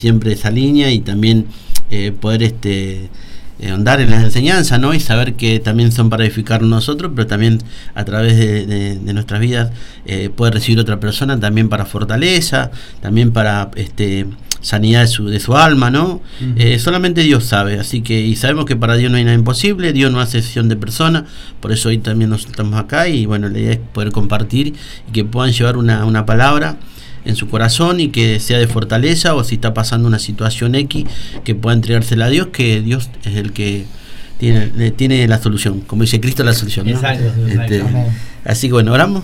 siempre esa línea y también poder andar en las enseñanzas, ¿no? Y saber que también son para edificar nosotros, pero también a través de nuestras vidas poder recibir otra persona también para fortaleza, también para sanidad de su alma, ¿no? Solamente Dios sabe, así que, y sabemos que para Dios no hay nada imposible, Dios no hace excepción de persona, por eso hoy también nos estamos acá y bueno, la idea es poder compartir y que puedan llevar una palabra en su corazón y que sea de fortaleza, o si está pasando una situación X, que pueda entregársela a Dios, que Dios es el que tiene la solución, como dice Cristo, la solución, ¿no? Exacto. Así que bueno, oramos.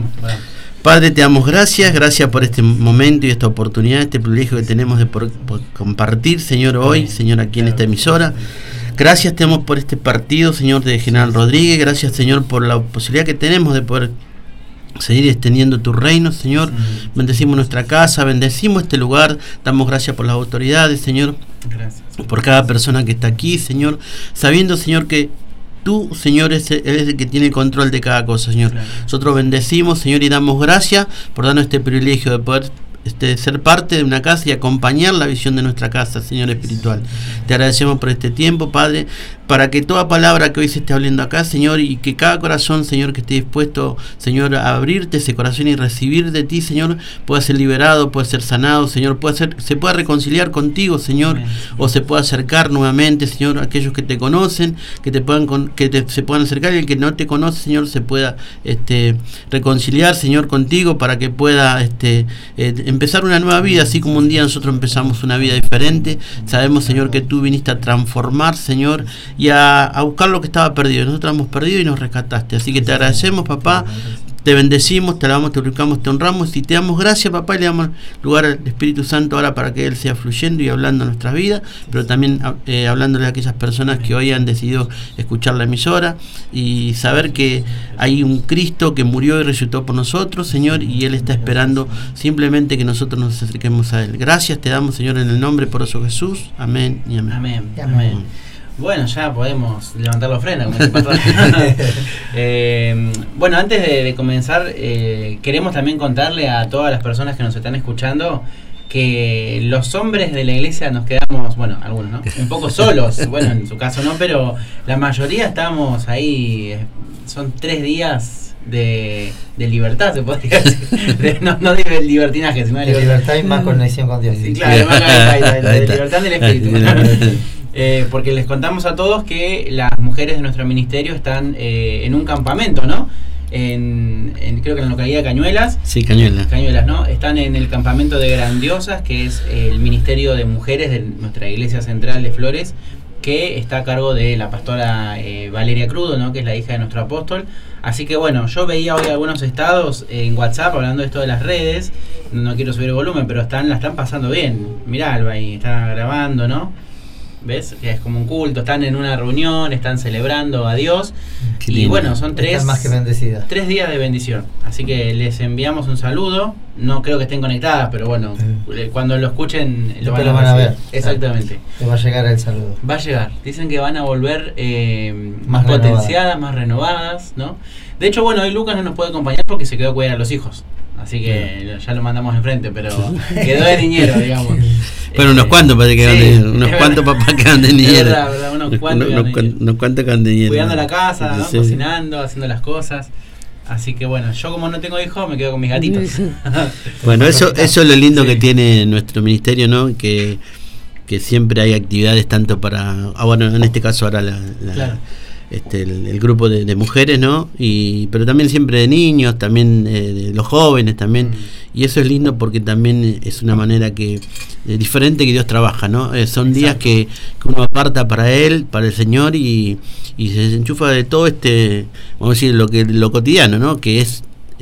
Padre, te damos gracias por este momento y esta oportunidad, este privilegio que tenemos de por compartir, Señor, hoy, Señor, aquí en esta emisora. Gracias te damos por este partido, Señor, de General Rodríguez. Gracias, Señor, por la posibilidad que tenemos de poder seguir extendiendo tu reino, Señor. Bendecimos nuestra casa, bendecimos este lugar, damos gracias por las autoridades, Señor. Gracias. Por cada persona que está aquí, Señor, sabiendo, Señor, que tú, Señor, eres el que tiene el control de cada cosa, Señor. Claro. Nosotros bendecimos, Señor, y damos gracias por darnos este privilegio de poder ser parte de una casa y acompañar la visión de nuestra casa, Señor espiritual. Te agradecemos por este tiempo, Padre, para que toda palabra que hoy se esté hablando acá, Señor, y que cada corazón, Señor, que esté dispuesto, Señor, a abrirte ese corazón y recibir de ti, Señor, pueda ser liberado, pueda ser sanado, Señor, se pueda reconciliar contigo, Señor, o se pueda acercar nuevamente, Señor, a aquellos que te conocen, que se puedan acercar, y el que no te conoce, Señor, se pueda reconciliar, Señor, contigo, para que pueda empezar una nueva vida, así como un día nosotros empezamos una vida diferente. Sabemos, Señor, que tú viniste a transformar, Señor, y a buscar lo que estaba perdido. Nosotros hemos perdido y nos rescataste. Así que te agradecemos, papá, te bendecimos, te alabamos, te glorificamos, te honramos y te damos gracias, papá, y le damos lugar al Espíritu Santo ahora para que Él sea fluyendo y hablando en nuestras vidas, pero también hablándole a aquellas personas que hoy han decidido escuchar la emisora y saber que hay un Cristo que murió y resucitó por nosotros, Señor, y Él está esperando simplemente que nosotros nos acerquemos a Él. Gracias te damos, Señor, en el nombre poderoso de Jesús. Amén y amén. Amén. Bueno, ya podemos levantar la ofrenda, como bueno, antes de comenzar, queremos también contarle a todas las personas que nos están escuchando que los hombres de la iglesia nos quedamos, bueno, algunos, ¿no? Un poco solos, bueno, en su caso no, pero la mayoría estamos ahí, son 3 días de libertad, se podría decir, no de libertinaje, sino de libertad y más conexión con Dios. Sí, claro, más de libertad del espíritu. Porque les contamos a todos que las mujeres de nuestro ministerio están en un campamento, ¿no? Creo que en la localidad de Cañuelas. Sí, Cañuelas, ¿no? Están en el campamento de Grandiosas, que es el ministerio de mujeres de nuestra iglesia central de Flores, que está a cargo de la pastora Valeria Crudo, ¿no? Que es la hija de nuestro apóstol. Así que bueno, yo veía hoy algunos estados en WhatsApp hablando de esto de las redes. No quiero subir el volumen, pero la están pasando bien. Mirá, Alba, ahí está grabando, ¿no? ¿Ves? Que es como un culto, están en una reunión, están celebrando a Dios. Y bueno, son 3 más que bendecidas. 3 días de bendición. Así que les enviamos un saludo. No creo que estén conectadas, pero bueno, cuando lo escuchen lo van a ver. Exactamente. Te va a llegar el saludo. Va a llegar. Dicen que van a volver más potenciadas, más renovadas, ¿no? De hecho, bueno, hoy Lucas no nos puede acompañar porque se quedó a cuidar a los hijos. Así que ya lo mandamos enfrente, pero quedó de niñero, digamos. Bueno, unos cuantos parece que unos cuantos papás quedan de niñero. Es verdad, unos cuantos quedan de niñero. Cuidando la casa, ¿no? Cocinando, haciendo las cosas. Así que bueno, yo como no tengo hijos me quedo con mis gatitos. Bueno, eso es lo lindo que tiene nuestro ministerio, ¿no? Que siempre hay actividades tanto para... bueno, en este caso ahora claro. El grupo de mujeres, ¿no? Pero también siempre de niños, también de los jóvenes también. Y eso es lindo porque también es una manera diferente que Dios trabaja, ¿no? Son días que uno aparta para Él, para el Señor y se desenchufa de todo vamos a decir, lo cotidiano, ¿no? Que es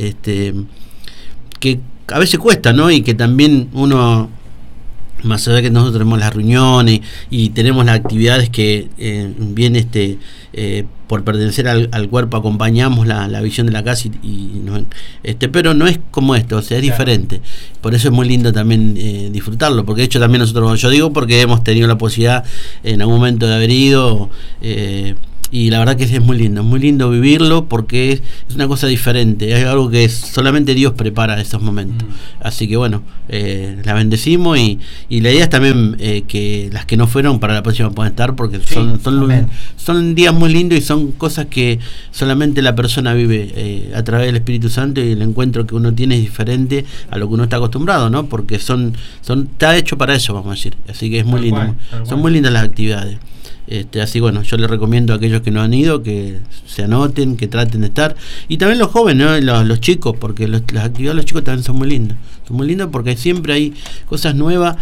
que a veces cuesta, ¿no? Y que también uno, más allá de que nosotros tenemos las reuniones y tenemos las actividades que bien por pertenecer al cuerpo acompañamos la visión de la casa pero no es como esto, o sea, es diferente. Por eso es muy lindo también disfrutarlo, porque de hecho también nosotros, yo digo porque hemos tenido la posibilidad en algún momento de haber ido y la verdad que es muy lindo vivirlo, porque es una cosa diferente, es algo que solamente Dios prepara esos momentos. Así que bueno, la bendecimos, y la idea es también que las que no fueron para la próxima puedan estar, porque son días muy lindos y son cosas que solamente la persona vive a través del Espíritu Santo, y el encuentro que uno tiene es diferente a lo que uno está acostumbrado, ¿no? Porque está hecho para eso, vamos a decir. Así que es muy lindo. Son muy lindas las actividades. Así bueno, yo les recomiendo a aquellos que no han ido que se anoten, que traten de estar, y también los jóvenes, ¿no? los chicos, porque las actividades de los chicos también son muy lindas porque siempre hay cosas nuevas,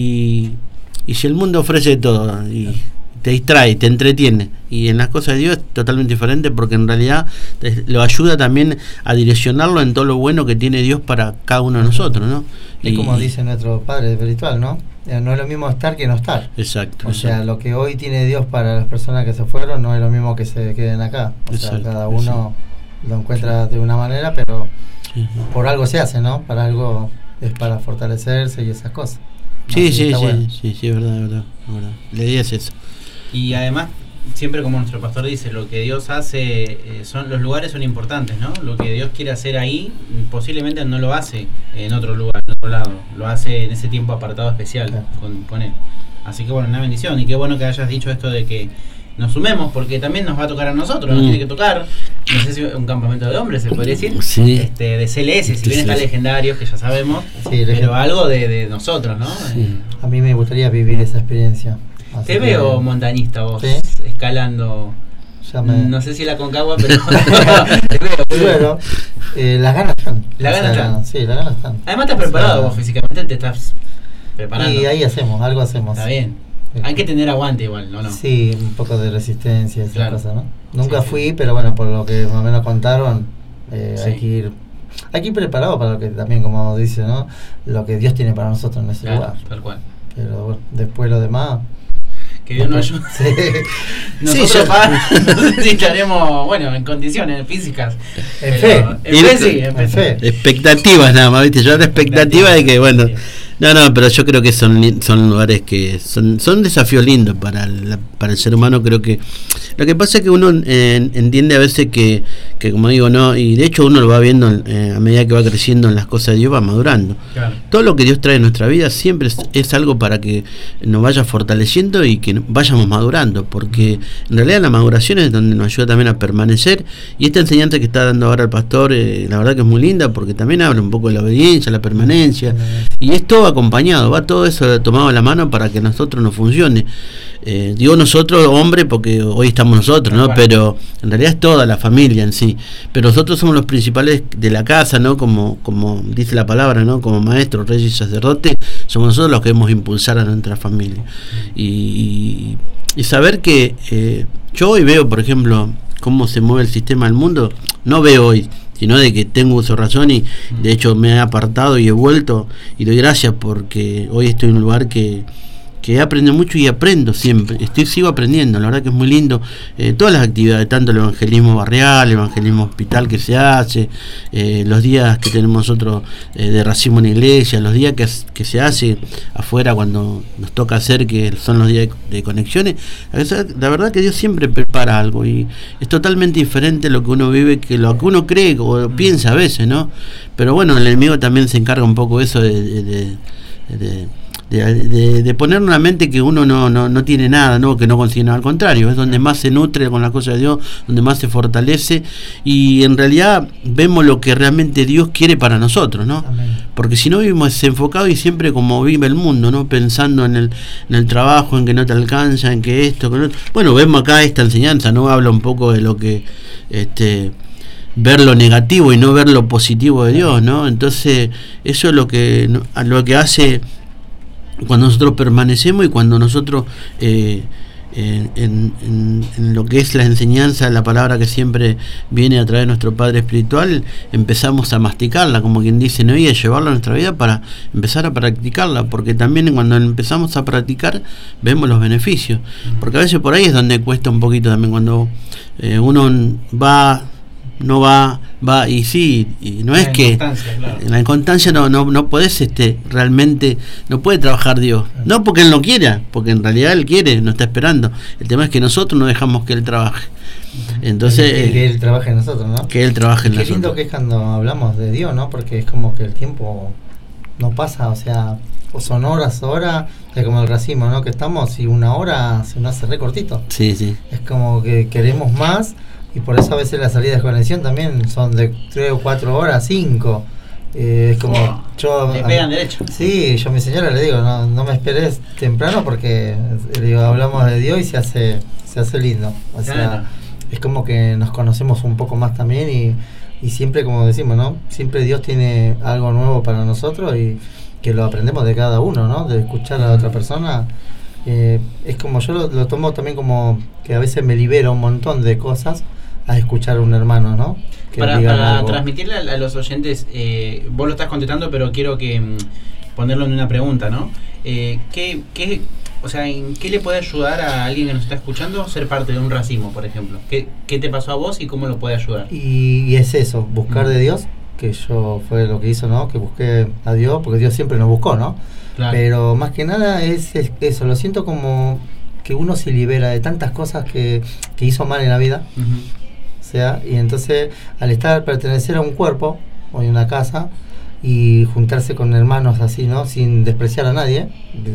y si el mundo ofrece todo y te distrae, te entretiene, y en las cosas de Dios es totalmente diferente, porque en realidad lo ayuda también a direccionarlo en todo lo bueno que tiene Dios para cada uno de nosotros, ¿no? Y como dice nuestro Padre espiritual, ¿no? No es lo mismo estar que no estar. Exacto. O sea, lo que hoy tiene Dios para las personas que se fueron no es lo mismo que se queden acá. O sea, cada uno lo encuentra de una manera, pero por algo se hace, ¿no? Para algo es para fortalecerse y esas cosas. Sí, es verdad. La idea es eso. Y además, siempre como nuestro pastor dice, lo que Dios hace, los lugares son importantes, ¿no? Lo que Dios quiere hacer ahí, posiblemente no lo hace en otro lugar, en otro lado. Lo hace en ese tiempo apartado especial con Él. Así que bueno, una bendición. Y qué bueno que hayas dicho esto de que nos sumemos, porque también nos va a tocar a nosotros, nos tiene que tocar. No sé si un campamento de hombres se podría decir, de CLS, si bien está Legendarios, que ya sabemos, pero algo de nosotros, ¿no? A mí me gustaría vivir esa experiencia. Te veo montañista vos, escalando, no sé si la Concagua, pero te veo. Bueno, las ganas están. Las ganas están. Además estás preparado vos físicamente, te estás preparando. Y ahí algo hacemos. Está bien. Hay que tener aguante igual, ¿no? Sí, un poco de resistencia, esa cosa, ¿no? Nunca fui, pero bueno, por lo que más o menos contaron, hay que ir preparado para lo que también, como dice, ¿no? Lo que Dios tiene para nosotros en ese lugar. Tal cual. Pero bueno, después lo demás... Que Dios nos ayude. Nosotros no sé si estaremos, bueno, en condiciones físicas. En fe. En fe. Expectativas nada más, ¿viste? Yo la expectativa de que, bueno... No, pero yo creo que son lugares que son desafíos lindos para el ser humano. Creo que lo que pasa es que uno entiende a veces que como digo, no, y de hecho uno lo va viendo a medida que va creciendo en las cosas de Dios, va madurando. Claro. Todo lo que Dios trae en nuestra vida siempre es algo para que nos vaya fortaleciendo y que vayamos madurando, porque en realidad la maduración es donde nos ayuda también a permanecer, y esta enseñanza que está dando ahora el pastor, la verdad que es muy linda, porque también habla un poco de la obediencia, la permanencia, y esto acompañado, va todo eso tomado de la mano para que nosotros nos funcione. Digo nosotros, hombre, porque hoy estamos nosotros, ¿no? Pero en realidad es toda la familia en sí. Pero nosotros somos los principales de la casa, ¿no? Como dice la palabra, ¿no? Como maestros, reyes y sacerdotes, somos nosotros los que debemos impulsar a nuestra familia. Y saber que yo hoy veo, por ejemplo, cómo se mueve el sistema del mundo, no veo hoy, sino de que tengo uso razón, y de hecho me he apartado y he vuelto, y doy gracias porque hoy estoy en un lugar que he aprendido mucho y aprendo siempre, sigo aprendiendo, la verdad que es muy lindo, todas las actividades, tanto el evangelismo barrial, el evangelismo hospital que se hace, los días que tenemos nosotros de racismo en la iglesia, los días que se hace afuera cuando nos toca hacer, que son los días de conexiones. La verdad que Dios siempre prepara algo, y es totalmente diferente lo que uno vive que lo que uno cree o piensa a veces, ¿no? Pero bueno, el enemigo también se encarga un poco de eso, de poner en la mente que uno no tiene nada, ¿no? Que no consigue nada, al contrario, es donde más se nutre con las cosas de Dios, donde más se fortalece, y en realidad vemos lo que realmente Dios quiere para nosotros, ¿no? Amén. Porque si no vivimos desenfocados y siempre como vive el mundo, ¿no? Pensando en el trabajo, en que no te alcanza, en que esto, que no. Bueno, vemos acá esta enseñanza, ¿no? Habla un poco de lo que ver lo negativo y no ver lo positivo de Dios, ¿no? Entonces eso es lo que hace cuando nosotros permanecemos, y cuando nosotros en lo que es la enseñanza, la palabra que siempre viene a través de nuestro Padre espiritual, empezamos a masticarla, como quien dice, ¿no? Y a llevarla a nuestra vida para empezar a practicarla, porque también cuando empezamos a practicar vemos los beneficios, porque a veces por ahí es donde cuesta un poquito también, cuando uno va no va, y sí, y no es que claro. En la inconstancia no podés realmente, no puede trabajar Dios, no porque Él no quiera, porque en realidad Él quiere, no está esperando. El tema es que nosotros no dejamos que Él trabaje. Entonces que Él trabaje en nosotros, ¿no? Que Él trabaje en nosotros. Qué lindo que es cuando hablamos de Dios, ¿no? Porque es como que el tiempo no pasa, o sea, son horas, es como el racimo, ¿no? Que estamos y una hora se nos hace re cortito. Sí, sí. Es como que queremos más. Y por eso a veces las salidas de conexión también son de 3 o 4 horas, 5. Es como yo... Le pegan derecho. Sí, yo a mi señora le digo, no me esperes temprano porque le digo, hablamos de Dios y se hace lindo. O sea, es como que nos conocemos un poco más también y siempre, como decimos, ¿no? Siempre Dios tiene algo nuevo para nosotros y que lo aprendemos de cada uno, ¿no? De escuchar a la otra persona. Es como yo lo tomo también como que a veces me libera un montón de cosas a escuchar a un hermano, ¿no? Que para transmitirle a los oyentes, vos lo estás contestando, pero quiero que ponerlo en una pregunta, ¿no? O sea, ¿en qué le puede ayudar a alguien que nos está escuchando ser parte de un racimo, por ejemplo? ¿Qué te pasó a vos y cómo lo puede ayudar? Y es eso, buscar de Dios, que yo fue lo que hizo, ¿no? Que busqué a Dios, porque Dios siempre nos buscó, ¿no? Claro. Pero más que nada es eso, lo siento como que uno se libera de tantas cosas que hizo mal en la vida. O sea, y entonces al pertenecer a un cuerpo o en una casa y juntarse con hermanos así, ¿no? Sin despreciar a nadie,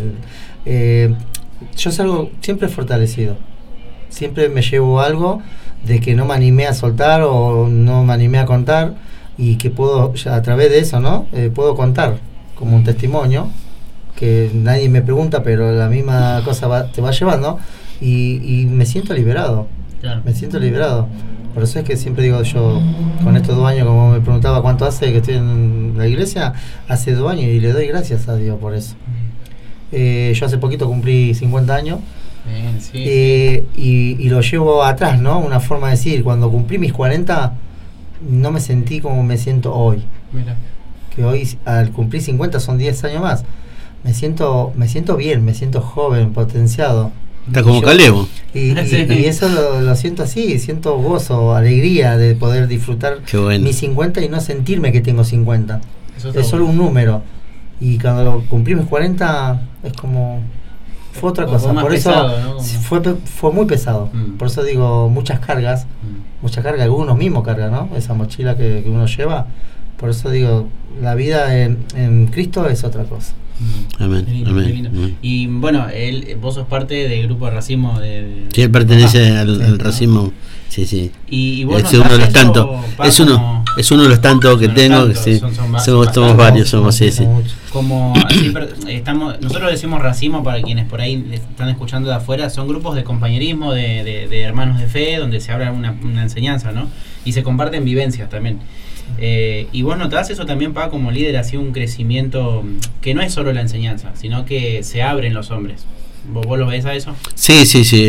yo salgo siempre fortalecido. Siempre me llevo algo de que no me animé a soltar o no me animé a contar y que puedo, ya a través de eso, ¿no? Puedo contar como un testimonio que nadie me pregunta, pero la misma cosa te va llevando y me siento liberado. Claro. Me siento liberado. Por eso es que siempre digo yo, con estos 2 años, como me preguntaba cuánto hace que estoy en la iglesia, hace 2 años y le doy gracias a Dios por eso. Yo hace poquito cumplí 50 años. Bien, sí. Y lo llevo atrás, ¿no? Una forma de decir, cuando cumplí mis 40 no me sentí como me siento hoy. Mira. Que hoy al cumplir 50 son 10 años más. Me siento bien, me siento joven, potenciado. Está como Calebo. Y eso lo siento así, siento gozo, alegría de poder disfrutar mis 50 y no sentirme que tengo 50. Es solo un número. Y cuando cumplí mis 40 es como... Fue otra cosa. Por eso pesado, ¿no? fue muy pesado. Por eso digo, muchas cargas, que uno mismo carga, ¿no? Esa mochila que uno lleva. Por eso digo, la vida en Cristo es otra cosa. Amén, amén. Y bueno, vos sos parte del grupo de racimo sí, él pertenece al racimo. Sí. Y vos es uno de los tantos. Es uno de los tantos que tengo. Tantos, sí. Somos varios, sí. Como así, nosotros decimos racimo para quienes por ahí están escuchando de afuera, son grupos de compañerismo, de hermanos de fe, donde se habla una enseñanza, ¿no? Y se comparten vivencias también. Y vos notás eso también, Pa, como líder, así un crecimiento que no es solo la enseñanza, sino que se abren los hombres. ¿Vos lo ves a eso? Sí.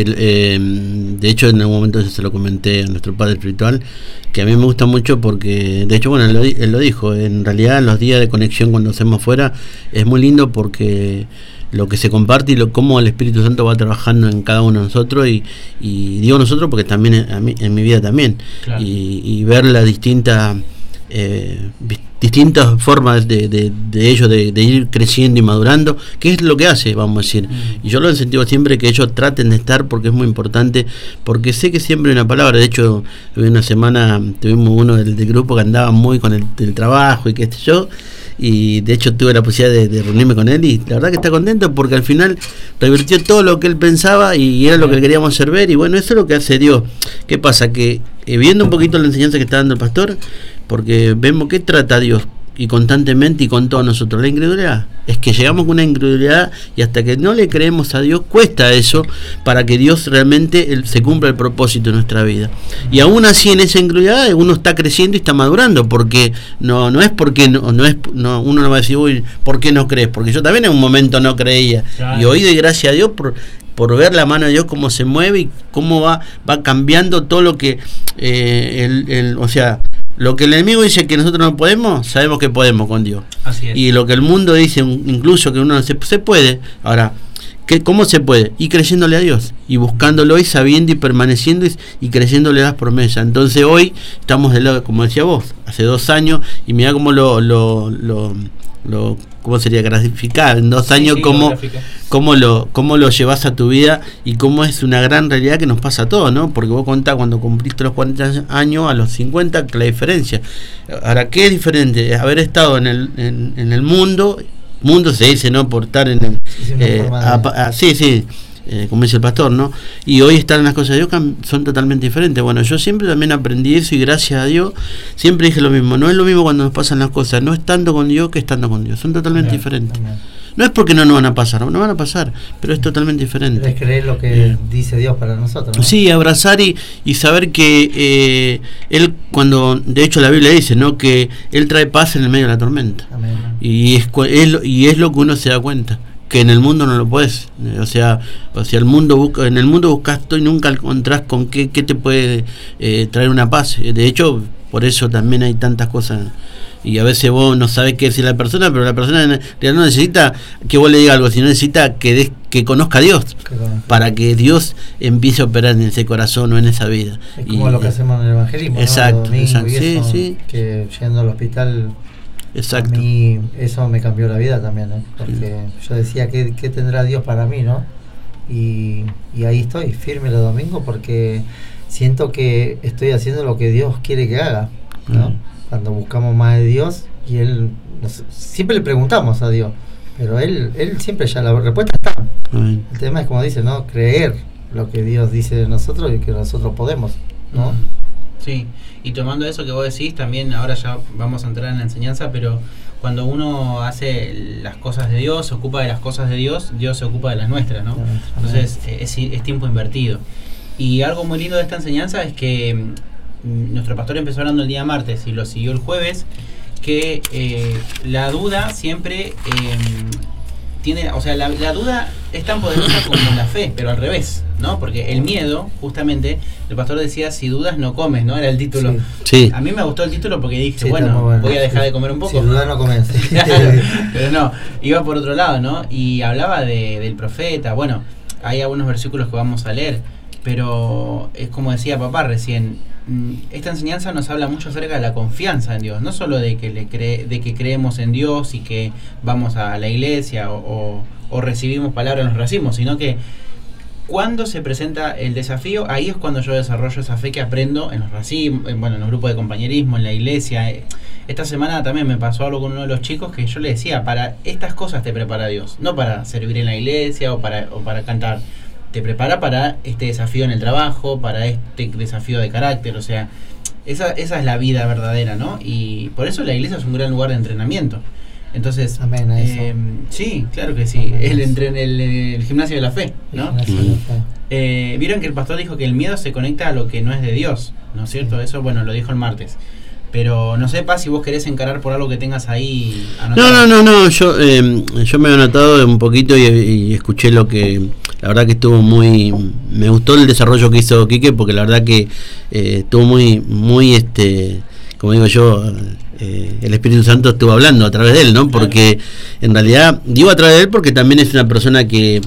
De hecho, en algún momento se lo comenté a nuestro padre espiritual, que a mí me gusta mucho porque, de hecho, bueno, él lo dijo, en realidad los días de conexión cuando hacemos fuera es muy lindo porque lo que se comparte y cómo el Espíritu Santo va trabajando en cada uno de nosotros y digo nosotros porque también en mi vida también, claro. y ver las distintas formas de ellos de ir creciendo y madurando, que es lo que hace, vamos a decir. Y yo lo he sentido siempre, que ellos traten de estar, porque es muy importante, porque sé que siempre hay una palabra. De hecho, una semana tuvimos uno del grupo que andaba muy con el trabajo y qué sé yo, y de hecho tuve la posibilidad de reunirme con él y la verdad que está contento porque al final revirtió todo lo que él pensaba y era lo que queríamos hacer ver. Y bueno, eso es lo que hace Dios. ¿Qué pasa? Que viendo un poquito la enseñanza que está dando el pastor, porque vemos que trata Dios y constantemente y con todos nosotros, la incredulidad, es que llegamos con una incredulidad y hasta que no le creemos a Dios cuesta eso para que Dios realmente se cumpla el propósito de nuestra vida. Y aún así en esa incredulidad uno está creciendo y está madurando, porque no es porque uno no va a decir, uy, ¿por qué no crees? Porque yo también en un momento no creía, claro. Y hoy doy gracias a Dios por ver la mano de Dios cómo se mueve y cómo va cambiando todo lo que o sea, lo que el enemigo dice que nosotros no podemos, sabemos que podemos con Dios. Así es. Y lo que el mundo dice incluso que uno no se puede. Ahora, ¿Cómo se puede? Y creyéndole a Dios, y buscándolo, y sabiendo, y permaneciendo, y creyéndole las promesas. Entonces hoy estamos del lado, como decía vos, hace 2 años, y mirá cómo ¿cómo sería? Gratificar en 2 años, cómo lo llevas a tu vida, y cómo es una gran realidad que nos pasa a todos, ¿no? Porque vos contás cuando cumpliste los 40 años, a los 50, la diferencia. Ahora, ¿qué es diferente? Haber estado en el mundo se dice, ¿no? Por estar en el... como dice el pastor, ¿no? Y hoy estar en las cosas de Dios son totalmente diferentes. Bueno, yo siempre también aprendí eso, y gracias a Dios siempre dije lo mismo. No es lo mismo cuando nos pasan las cosas, no estando con Dios que estando con Dios, son totalmente diferentes. No es porque no nos van a pasar, no van a pasar, pero es totalmente diferente. Es creer lo que dice Dios para nosotros, ¿no? Sí, abrazar y saber que Él, cuando, de hecho la Biblia dice, ¿no?, que Él trae paz en el medio de la tormenta. Amén. Y es lo que uno se da cuenta, que en el mundo no lo puedes, o sea en el mundo buscas todo y nunca encontrás con qué te puede traer una paz. De hecho, por eso también hay tantas cosas, y a veces vos no sabés qué decir la persona, pero la persona en realidad no necesita que vos le digas algo, sino necesita que conozca a Dios, para que Dios empiece a operar en ese corazón o en esa vida. Es como lo que hacemos en el evangelismo, exacto, ¿no? Domingo, exacto. Sí. Que yendo al hospital, exacto, a mí eso me cambió la vida también, ¿eh? Porque yo decía, ¿qué tendrá Dios para mí, no? Y ahí estoy, firme los domingos, porque siento que estoy haciendo lo que Dios quiere que haga, ¿no? Cuando buscamos más de Dios, y Él siempre le preguntamos a Dios, pero Él siempre ya la respuesta está. El tema es, como dice, ¿no? Creer lo que Dios dice de nosotros y que nosotros podemos, ¿no? Sí, y tomando eso que vos decís, también ahora ya vamos a entrar en la enseñanza, pero cuando uno hace las cosas de Dios, se ocupa de las cosas de Dios, Dios se ocupa de las nuestras, ¿no? Entonces es tiempo invertido. Y algo muy lindo de esta enseñanza es que nuestro pastor empezó hablando el día martes y lo siguió el jueves, que la duda siempre tiene, o sea, la duda es tan poderosa como la fe, pero al revés, ¿no? Porque el miedo, justamente, el pastor decía, si dudas no comes, ¿no? Era el título. Sí. A mí me gustó el título porque dije, bueno, voy a dejar de comer un poco. Si dudas no comes. Pero no, iba por otro lado, ¿no? Y hablaba del profeta. Bueno, hay algunos versículos que vamos a leer, pero es como decía papá recién, esta enseñanza nos habla mucho acerca de la confianza en Dios, no solo de que creemos en Dios y que vamos a la iglesia o recibimos palabras, nos recibimos, sino que cuando se presenta el desafío, ahí es cuando yo desarrollo esa fe que aprendo en los racimos, en los grupos de compañerismo, en la iglesia. Esta semana también me pasó algo con uno de los chicos que yo le decía, para estas cosas te prepara Dios, no para servir en la iglesia o para cantar. Te prepara para este desafío en el trabajo, para este desafío de carácter, o sea, esa es la vida verdadera, ¿no? Y por eso la iglesia es un gran lugar de entrenamiento. Entonces, amén a eso. Sí, claro que sí, el gimnasio de la fe, ¿no? Vieron que el pastor dijo que el miedo se conecta a lo que no es de Dios, ¿no es cierto? Eso, bueno, lo dijo el martes. Pero no sé, Paz, si vos querés encarar por algo que tengas ahí anotado. No, yo me he anotado un poquito y escuché lo que, la verdad que estuvo me gustó el desarrollo que hizo Quique, porque la verdad que estuvo muy como digo yo, el Espíritu Santo estuvo hablando a través de él, ¿no? Porque en realidad, digo a través de él porque también es una persona que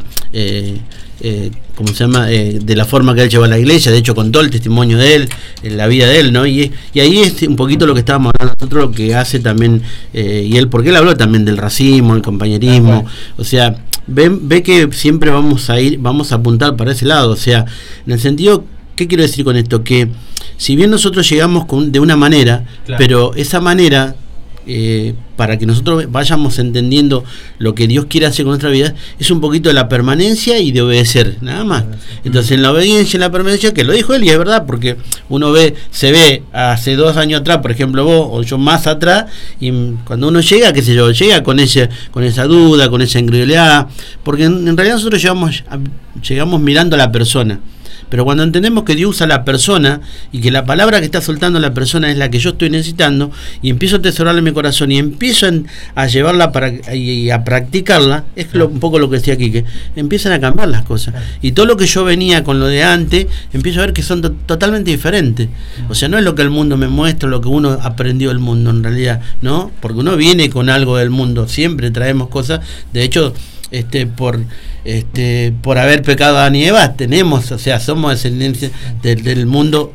¿cómo se llama? De la forma que él lleva a la iglesia, de hecho contó el testimonio de él, la vida de él, ¿no? Y ahí es un poquito lo que estábamos hablando nosotros, lo que hace también, y él, porque él habló también del racismo, el compañerismo, o sea, ve que siempre vamos a apuntar para ese lado, o sea, en el sentido, ¿qué quiero decir con esto? Que si bien nosotros llegamos de una manera, pero esa manera, para que nosotros vayamos entendiendo lo que Dios quiere hacer con nuestra vida, es un poquito de la permanencia y de obedecer, nada más. Entonces, en la obediencia y en la permanencia, que lo dijo él y es verdad, porque uno se ve hace 2 años atrás, por ejemplo vos o yo más atrás, y cuando uno llega, qué sé yo, llega con esa duda, con esa incredulidad, porque en realidad nosotros llegamos mirando a la persona. Pero cuando entendemos que Dios usa a la persona y que la palabra que está soltando la persona es la que yo estoy necesitando, y empiezo a atesorarla en mi corazón y empiezo a llevarla y a practicarla, es un poco lo que decía Quique, empiezan a cambiar las cosas. Y todo lo que yo venía con lo de antes, empiezo a ver que son totalmente diferentes. O sea, no es lo que el mundo me muestra, lo que uno aprendió del mundo en realidad, ¿no? Porque uno viene con algo del mundo, siempre traemos cosas. De hecho, por haber pecado a Eva, tenemos, o sea, somos descendencia del mundo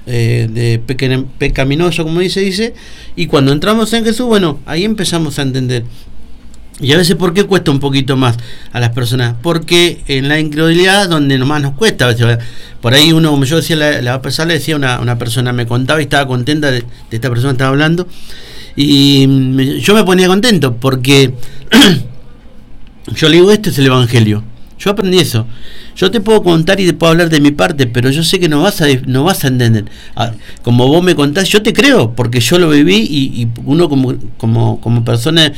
pecaminoso, como dice, y cuando entramos en Jesús, bueno, ahí empezamos a entender. Y a veces, ¿por qué cuesta un poquito más a las personas? Porque en la incredulidad donde nomás nos cuesta. A veces, por ahí uno, como yo decía, la pasada le decía una persona, me contaba y estaba contenta de esta persona que estaba hablando, y yo me ponía contento porque yo le digo, esto es el Evangelio. Yo aprendí eso. Yo te puedo contar y te puedo hablar de mi parte, pero yo sé que no vas a entender. Como vos me contás, yo te creo, porque yo lo viví, y uno como persona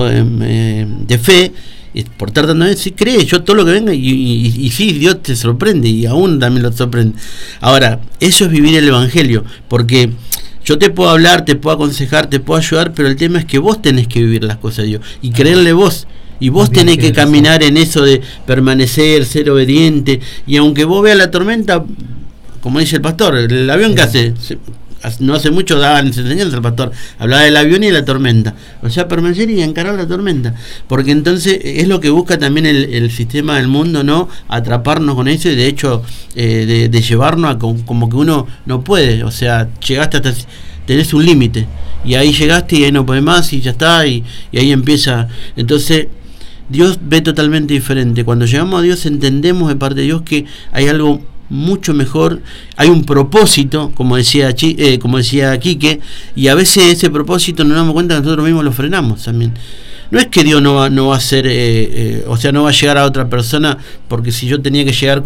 de fe, por tratando de decir, cree, yo todo lo que venga, y sí, Dios te sorprende, y aún también lo sorprende. Ahora, eso es vivir el Evangelio, porque yo te puedo hablar, te puedo aconsejar, te puedo ayudar, pero el tema es que vos tenés que vivir las cosas de Dios, y creerle vos. Y vos tenés que caminar en eso de permanecer, ser obediente. Y aunque vos veas la tormenta, como dice el pastor, el avión que hace, no hace mucho daban enseñanza al pastor, hablaba del avión y de la tormenta. O sea, permanecer y encarar la tormenta. Porque entonces es lo que busca también el sistema del mundo, ¿no? Atraparnos con eso, y de hecho de llevarnos a como que uno no puede. O sea, llegaste hasta... tenés un límite. Y ahí llegaste y ahí no podés más y ya está. Y ahí empieza. Entonces... Dios ve totalmente diferente. Cuando llegamos a Dios entendemos de parte de Dios que hay algo mucho mejor, hay un propósito, como decía Quique, y a veces ese propósito no nos damos cuenta que nosotros mismos lo frenamos también. No es que Dios no va a ser, o sea, no va a llegar a otra persona, porque si yo tenía que llegar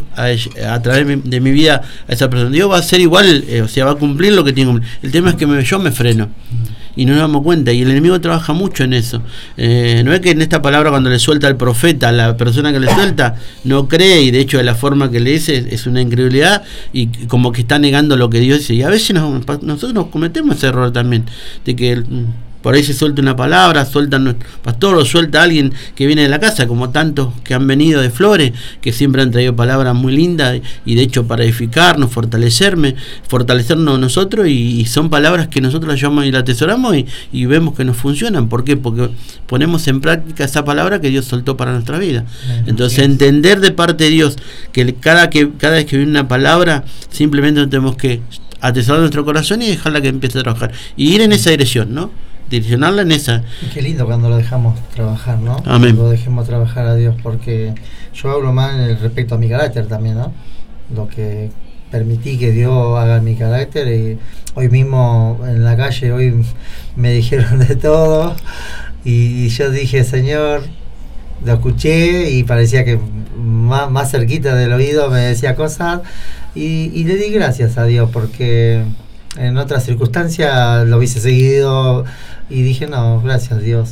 a través de mi vida a esa persona, Dios va a ser igual, o sea, va a cumplir lo que tiene que cumplir. El tema es que yo me freno y no nos damos cuenta, y el enemigo trabaja mucho en eso. No es que en esta palabra, cuando le suelta al profeta, la persona que le suelta no cree, y de hecho de la forma que le dice es una incredulidad, y como que está negando lo que Dios dice. Y a veces nosotros cometemos ese error también, de que por ahí se suelta una palabra, suelta nuestro pastor, o suelta alguien que viene de la casa, como tantos que han venido de Flores, que siempre han traído palabras muy lindas, y de hecho para edificarnos, fortalecernos nosotros, y son palabras que nosotros las llevamos y las atesoramos, y vemos que nos funcionan. ¿Por qué? Porque ponemos en práctica esa palabra que Dios soltó para nuestra vida. Entonces, entender de parte de Dios que cada vez que viene una palabra, simplemente tenemos que atesorar nuestro corazón y dejarla que empiece a trabajar, y ir en esa dirección, ¿no? Direccionarla en esa. Qué lindo cuando lo dejamos trabajar, ¿no? Amén. Lo dejemos trabajar a Dios, porque yo hablo más respecto a mi carácter también, ¿no? Lo que permití que Dios haga en mi carácter, y hoy mismo en la calle hoy me dijeron de todo, y yo dije, Señor, lo escuché y parecía que más cerquita del oído me decía cosas, y le di gracias a Dios, porque en otras circunstancias lo hubiese seguido, y dije, no, gracias Dios,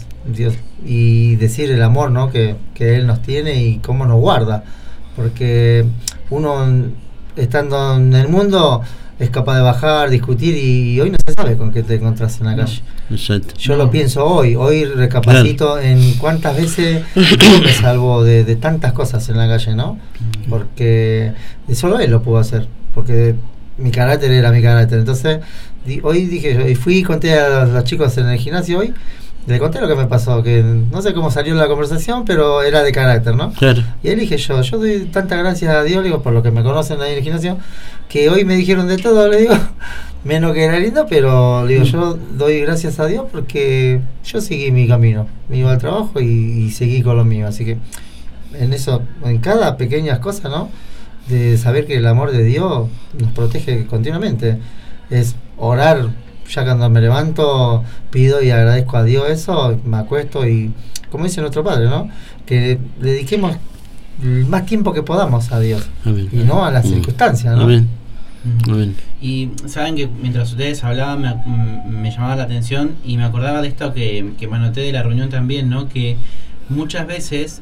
y decir el amor, ¿no? que Él nos tiene y cómo nos guarda, porque uno estando en el mundo es capaz de bajar, discutir, y hoy no se sabe con qué te encontrás en la calle. Exacto. Yo lo pienso hoy recapacito en cuántas veces yo me salvo de tantas cosas en la calle, ¿no? Porque solo Él lo pudo hacer, porque mi carácter era mi carácter. Entonces hoy dije, y fui y conté a los chicos en el gimnasio hoy, le conté lo que me pasó, que no sé cómo salió la conversación, pero era de carácter, ¿no? Claro. Y él dije, yo doy tantas gracias a Dios, digo, por lo que me conocen ahí en el gimnasio, que hoy me dijeron de todo, le digo, menos que era lindo, pero le digo, yo doy gracias a Dios porque yo seguí mi camino, me iba al trabajo y seguí con lo mío. Así que en eso, en cada pequeña cosa, ¿no? De saber que el amor de Dios nos protege continuamente. Es orar, ya cuando me levanto pido y agradezco a Dios eso, me acuesto, y como dice nuestro Padre, ¿no? Que le dediquemos el más tiempo que podamos a Dios. Amén. Y no a las circunstancias, ¿no? Amén. Amén. Y saben que mientras ustedes hablaban me llamaba la atención, y me acordaba de esto que me anoté de la reunión también, ¿no? Que muchas veces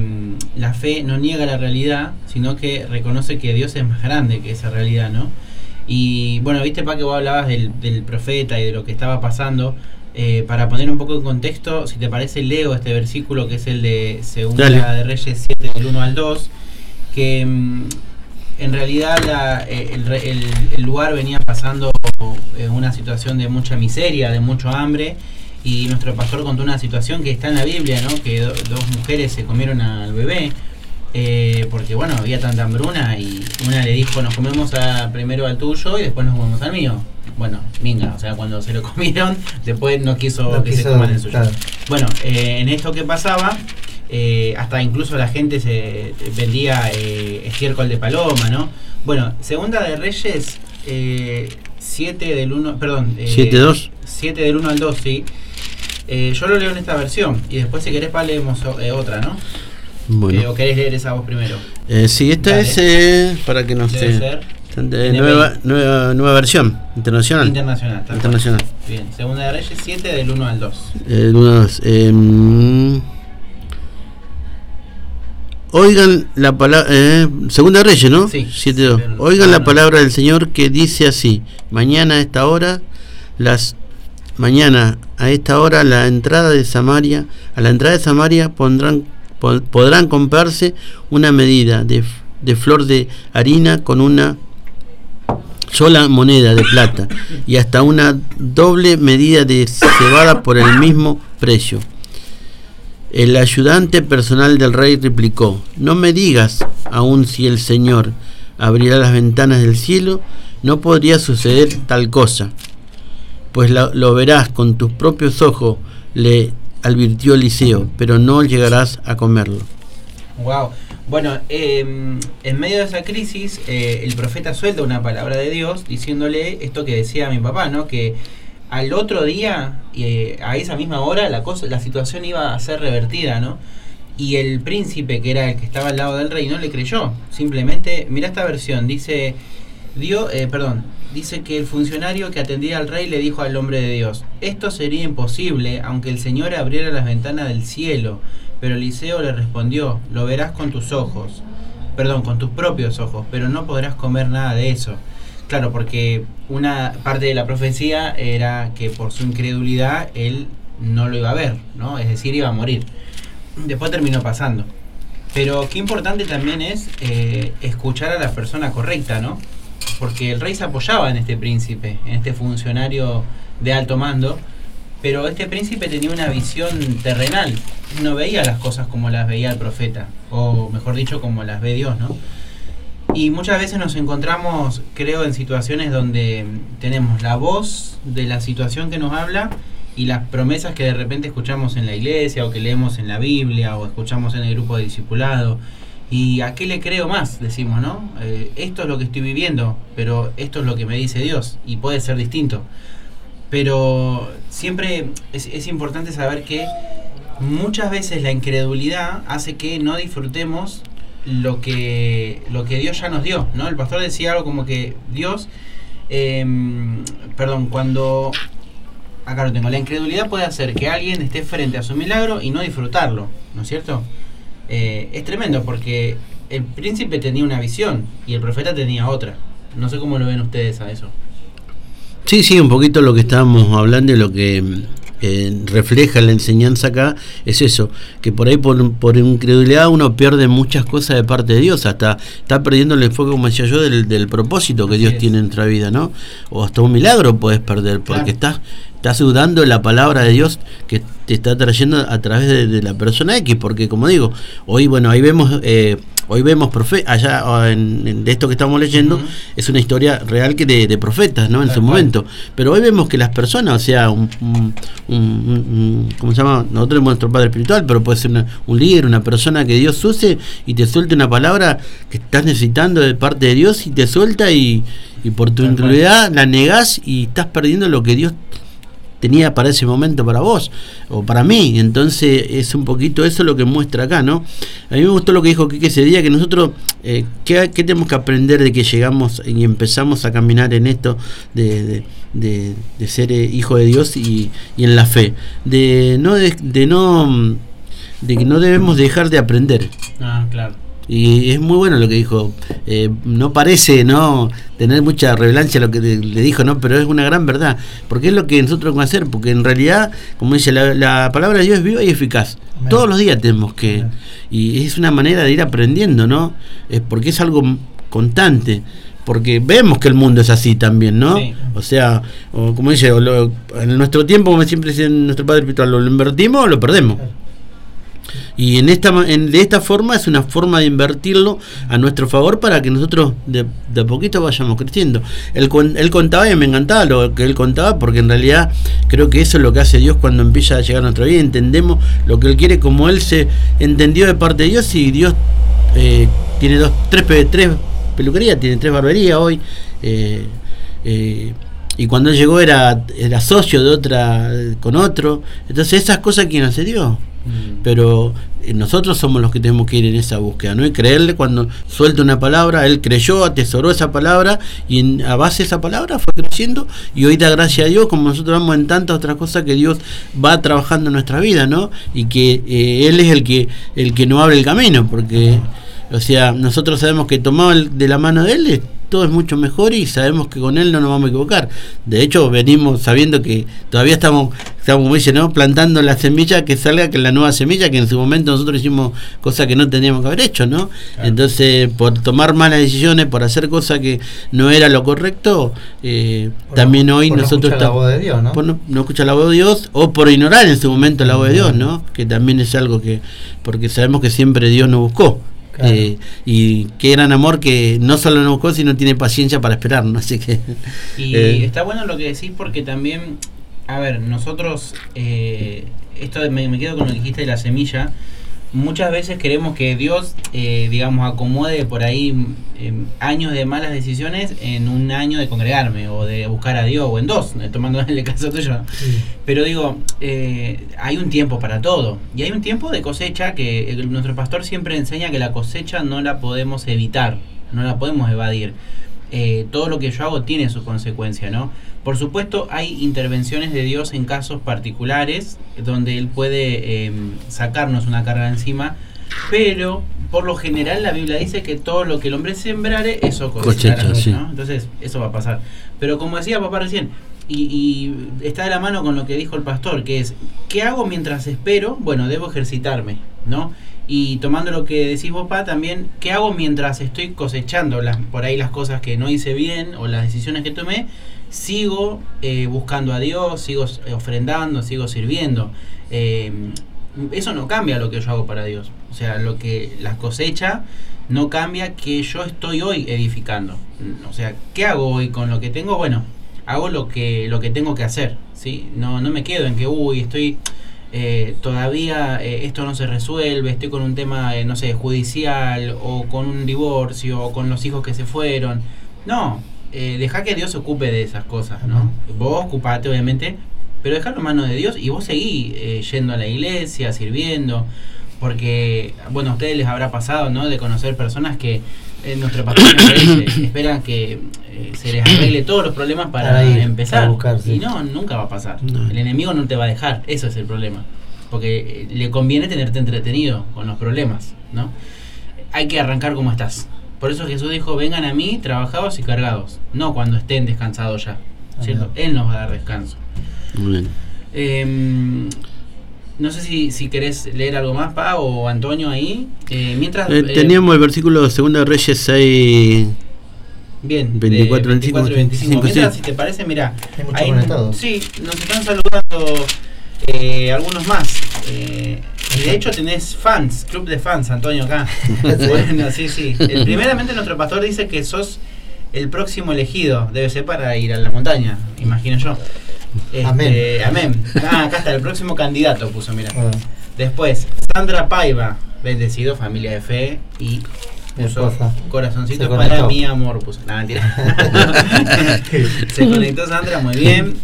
la fe no niega la realidad, sino que reconoce que Dios es más grande que esa realidad, ¿no? Y bueno, viste, Pa, que vos hablabas del profeta y de lo que estaba pasando. Para poner un poco en contexto, si te parece, leo este versículo que es el de Segunda de Reyes 7, del 1 al 2, que en realidad el lugar venía pasando una situación de mucha miseria, de mucho hambre, y nuestro pastor contó una situación que está en la Biblia, ¿no? Que dos mujeres se comieron al bebé, porque bueno, había tanta hambruna y una le dijo, nos comemos primero al tuyo y después nos comemos al mío. Bueno, minga, o sea, cuando se lo comieron, después no quiso se coman el suyo. Claro. Bueno, en esto que pasaba, hasta incluso la gente se vendía estiércol de paloma, ¿no? Bueno, Segunda de Reyes 7 del 1, perdón, 7-2. 7 del 1 al 2, sí. Yo lo leo en esta versión y después si querés leemos otra, ¿no? Bueno. ¿O querés leer esa vos primero? Sí, esta es para que no esté. Nueva versión internacional. Internacional. Bien, Segunda de Reyes 7 del 1 al 2. 1 al 2. Oigan la palabra, Segunda de Reyes, ¿no? Sí. 7-2. Oigan la palabra del Señor que dice así: mañana a esta hora, a la entrada de Samaria, podrán comprarse una medida de flor de harina con una sola moneda de plata y hasta una doble medida de cebada por el mismo precio. El ayudante personal del rey replicó: no me digas aún si el Señor abrirá las ventanas del cielo, no podría suceder tal cosa, pues lo verás con tus propios ojos, le advirtió Eliseo, pero no llegarás a comerlo. Wow. Bueno, en medio de esa crisis, el profeta suelta una palabra de Dios diciéndole esto que decía mi papá, ¿no? Que al otro día, a esa misma hora, la situación iba a ser revertida, ¿no? Y el príncipe, que era el que estaba al lado del rey, no le creyó. Simplemente, mira esta versión, dice que el funcionario que atendía al rey le dijo al hombre de Dios: esto sería imposible aunque el Señor abriera las ventanas del cielo. Pero Eliseo le respondió: lo verás con tus propios ojos, pero no podrás comer nada de eso. Claro, porque una parte de la profecía era que por su incredulidad él no lo iba a ver, ¿no? Es decir, iba a morir. Después terminó pasando. Pero qué importante también es escuchar a la persona correcta, ¿no? Porque el rey se apoyaba en este príncipe, en este funcionario de alto mando, pero este príncipe tenía una visión terrenal, no veía las cosas como las veía el profeta, o mejor dicho, como las ve Dios, ¿no? Y muchas veces nos encontramos, creo, en situaciones donde tenemos la voz de la situación que nos habla y las promesas que de repente escuchamos en la iglesia, o que leemos en la Biblia, o escuchamos en el grupo de discipulado. ¿Y a qué le creo más? Decimos, ¿no? Esto es lo que estoy viviendo, pero esto es lo que me dice Dios, y puede ser distinto. Pero siempre es importante saber que muchas veces la incredulidad hace que no disfrutemos lo que Dios ya nos dio, ¿no? El pastor decía algo como que Dios, acá lo tengo, la incredulidad puede hacer que alguien esté frente a su milagro y no disfrutarlo, ¿no es cierto? Es tremendo porque el príncipe tenía una visión y el profeta tenía otra. No sé cómo lo ven ustedes a eso. Sí, un poquito lo que estábamos hablando y lo que refleja la enseñanza acá es eso, que por ahí por incredulidad uno pierde muchas cosas de parte de Dios, hasta está perdiendo el enfoque, como decía yo, del propósito que Dios tiene en nuestra vida, ¿no? O hasta un milagro puedes perder, porque estás dudando de la palabra de Dios que te está trayendo a través de la persona X, porque como digo, hoy vemos allá de esto que estamos leyendo, es una historia real que de profetas, ¿no? En su momento, pero hoy vemos que las personas, o sea, ¿cómo se llama? Nosotros tenemos nuestro padre espiritual, pero puede ser un líder, una persona que Dios use y te suelte una palabra que estás necesitando de parte de Dios y te suelta y por tu incredulidad la negás y estás perdiendo lo que Dios tenía para ese momento para vos o para mí. Entonces es un poquito eso lo que muestra acá, ¿no? A mí me gustó lo que dijo Quique ese día, que nosotros ¿qué tenemos que aprender de que llegamos y empezamos a caminar en esto de ser hijo de Dios y en la fe, de que no debemos dejar de aprender. Claro. Y es muy bueno lo que dijo. No parece no tener mucha relevancia lo que le dijo, no, pero es una gran verdad, porque es lo que nosotros vamos a hacer, porque en realidad, como dice, la palabra de Dios es viva y eficaz. Amén. Todos los días tenemos que, amén. Y es una manera de ir aprendiendo, ¿no? Porque es algo constante, porque vemos que el mundo es así también, ¿no? Sí. O sea, como dice, en nuestro tiempo, como siempre dice nuestro Padre Espiritual, lo invertimos o lo perdemos. Y de esta forma es una forma de invertirlo a nuestro favor para que nosotros de a poquito vayamos creciendo. Él contaba, y me encantaba lo que él contaba, porque en realidad creo que eso es lo que hace Dios cuando empieza a llegar a nuestra vida. Entendemos lo que Él quiere, como Él se entendió de parte de Dios, y Dios tiene tres peluquerías, tiene 3 barberías hoy. Y cuando él llegó era socio de otra con otro. Entonces esas cosas, ¿quién hace? Dios. Pero nosotros somos los que tenemos que ir en esa búsqueda, ¿no? Y creerle cuando suelta una palabra. Él creyó, atesoró esa palabra, y a base de esa palabra fue creciendo, y hoy da gracia a Dios, como nosotros vemos en tantas otras cosas que Dios va trabajando en nuestra vida, ¿no? Y que Él es el que nos abre el camino, porque o sea, nosotros sabemos que tomado de la mano de Él todo es mucho mejor, y sabemos que con Él no nos vamos a equivocar. De hecho, venimos sabiendo que todavía estamos como dice, ¿no? Plantando la semilla que salga, que es la nueva semilla, que en su momento nosotros hicimos cosas que no teníamos que haber hecho, ¿no? Claro. Entonces, por tomar malas decisiones, por hacer cosas que no era lo correcto, también hoy nosotros no escuchar la voz de Dios, ¿no? Por no escuchar la voz de Dios, o por ignorar en su momento la voz de Dios, ¿no? Que también es algo que, porque sabemos que siempre Dios nos buscó. Claro. Y qué gran amor que no solo nos buscó, sino tiene paciencia para esperarnos, así que y está bueno lo que decís, porque también, a ver, nosotros esto me quedo con lo que dijiste de la semilla. Muchas veces queremos que Dios digamos acomode por ahí años de malas decisiones en un año de congregarme o de buscar a Dios, o en 2, tomando el caso tuyo. Sí. Pero digo, hay un tiempo para todo, y hay un tiempo de cosecha que nuestro pastor siempre enseña que la cosecha no la podemos evitar, no la podemos evadir. Todo lo que yo hago tiene su consecuencia, ¿no? Por supuesto, hay intervenciones de Dios en casos particulares donde Él puede sacarnos una carga encima, pero por lo general la Biblia dice que todo lo que el hombre sembrare, eso cosechará, ¿no? Sí. Entonces, eso va a pasar. Pero como decía papá recién, y está de la mano con lo que dijo el pastor, que es, ¿qué hago mientras espero? Bueno, debo ejercitarme, ¿no? Y tomando lo que decís vos, Pa, también, ¿qué hago mientras estoy cosechando por ahí las cosas que no hice bien o las decisiones que tomé? Sigo buscando a Dios, sigo ofrendando, sigo sirviendo. Eso no cambia lo que yo hago para Dios. O sea, la cosecha no cambia que yo estoy hoy edificando. O sea, ¿qué hago hoy con lo que tengo? Bueno, hago lo que tengo que hacer, ¿sí? No me quedo en que, estoy... todavía esto no se resuelve, estoy con un tema, no sé, judicial, o con un divorcio, o con los hijos que se fueron. No, deja que Dios se ocupe de esas cosas, ¿no? Vos ocupate, obviamente, pero dejalo en manos de Dios, y vos seguí yendo a la iglesia, sirviendo, porque, bueno, a ustedes les habrá pasado, ¿no? De conocer personas que nuestro pastor esperan que se les arregle todos los problemas para empezar, buscar, sí. Y no, nunca va a pasar. No. El enemigo no te va a dejar, eso es el problema, porque le conviene tenerte entretenido con los problemas, ¿no? Hay que arrancar como estás. Por eso Jesús dijo, vengan a mí trabajados y cargados, no cuando estén descansados ya, ¿cierto? Él nos va a dar descanso. Muy bien. No sé si querés leer algo más, Pa, o Antonio ahí. Mientras teníamos el versículo de 2 Reyes 6. Bien, 24 y 25. Mientras, si te parece, mira, ahí sí, nos están saludando algunos más. Y de hecho tenés fans, club de fans, Antonio, acá. Bueno, sí. Primeramente nuestro pastor dice que sos el próximo elegido, debe ser para ir a la montaña, imagino yo. Amén. Acá está, el próximo candidato puso, mira. Después, Sandra Paiva, bendecido, familia de fe, y puso corazoncito para mi amor, puso. No, mentira. Se conectó Sandra, muy bien.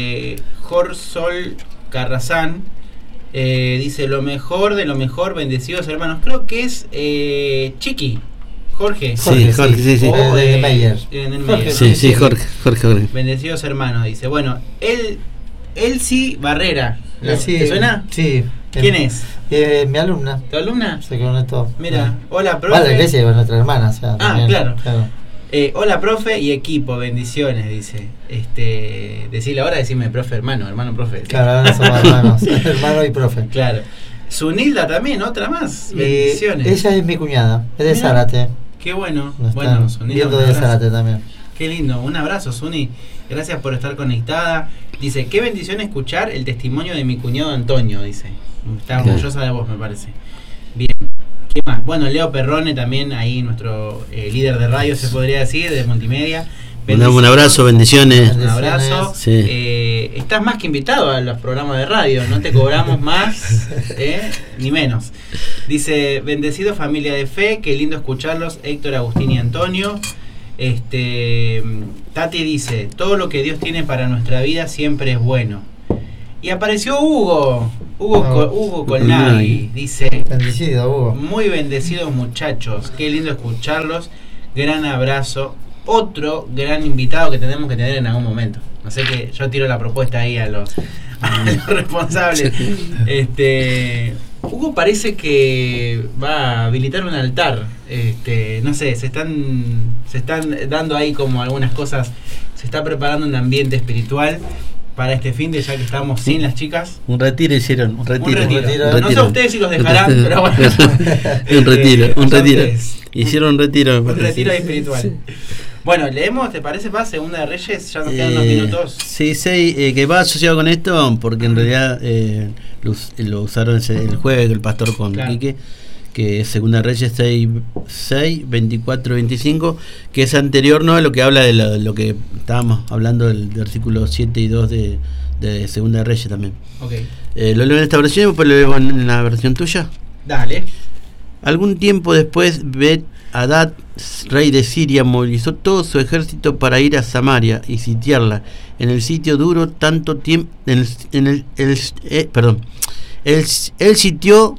Jorsol Carrazán dice, lo mejor de lo mejor, bendecidos hermanos. Creo que es Chiqui. Jorge. Sí. De Meyer. Sí, Jorge. Bendecidos hermanos, dice. Bueno, él sí, Barrera. ¿Te suena? Sí. ¿Quién es? Mi alumna. ¿Tu alumna? Se conectó. Mira, hola, profe. Vale, la iglesia es nuestra hermana. O sea, también, claro. Hola, profe y equipo, bendiciones, dice. Decirle ahora, decirme profe, hermano, profe. ¿Sí? Claro, ahora somos hermanos. Hermano y profe. Claro. Sunilda también, otra más. Bendiciones. Ella es mi cuñada, es de Zárate. Qué bueno. Nos Bueno, están Zunina, viendo un de abrazo. Zárate también. Qué lindo, un abrazo, Zuni. Gracias por estar conectada. Dice, qué bendición escuchar el testimonio de mi cuñado Antonio, dice. Está orgullosa de vos, me parece. Bien. ¿Qué más? Bueno, Leo Perrone también, ahí nuestro líder de radio, se podría decir, de Multimedia. Un abrazo, bendiciones. Un abrazo. Sí. Estás más que invitado a los programas de radio, no te cobramos más, ni menos. Dice, bendecido familia de fe, qué lindo escucharlos, Héctor, Agustín y Antonio. Tati dice, todo lo que Dios tiene para nuestra vida siempre es bueno. Y apareció Hugo Colnaghi, dice, bendecido Hugo. Muy bendecidos muchachos, qué lindo escucharlos, gran abrazo. Otro gran invitado que tenemos que tener en algún momento. No sé, que yo tiro la propuesta ahí a los responsables. Hugo parece que va a habilitar un altar. No sé, se están dando ahí como algunas cosas. Se está preparando un ambiente espiritual para este fin de, ya que estamos sin las chicas. Un retiro hicieron, un retiro. No sé a ustedes si los dejarán, pero bueno. un retiro. Hicieron un retiro. Un retiro espiritual. Sí. Bueno, leemos, ¿te parece, Paz? Segunda de Reyes, ya nos quedan unos minutos. Sí, que va asociado con esto, porque en realidad lo usaron el jueves el pastor con Quique, que es Segunda de Reyes 6, 24, 25, que es anterior, ¿no?, a lo que habla de lo que estábamos hablando del versículo 7 y 2 de Segunda de Reyes también. Okay. Lo leo en esta versión y después lo leo en la versión tuya. Dale. Algún tiempo después, Ben-Hadad, rey de Siria, movilizó todo su ejército para ir a Samaria y sitiarla. En el sitio duró tanto tiempo. El sitio.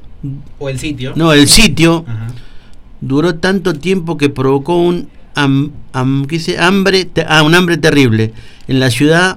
Ajá. Duró tanto tiempo que provocó un hambre terrible en la ciudad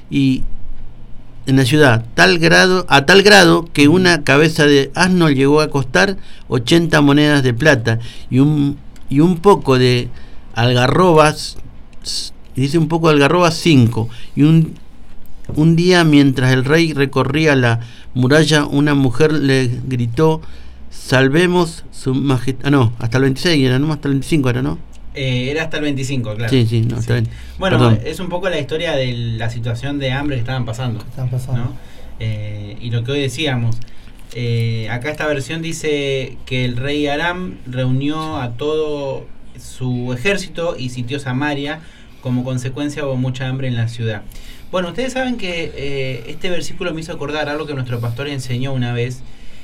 a tal grado que una cabeza de asno llegó a costar 80 monedas de plata y un poco de algarrobas, dice un poco de algarrobas 5. Y un día, mientras el rey recorría la muralla, una mujer le gritó: salvemos su majestad. No, hasta el 26 era, no, hasta el 25 era, ¿no? Era hasta el 25, claro. Sí, no, está bien. Bueno, perdón. Es un poco la historia de la situación de hambre que estaban pasando. ¿No? Y lo que hoy decíamos, acá esta versión dice que el rey Aram reunió a todo su ejército y sitió Samaria. Como consecuencia hubo mucha hambre en la ciudad. Bueno, ustedes saben que este versículo me hizo acordar algo que nuestro pastor enseñó una vez,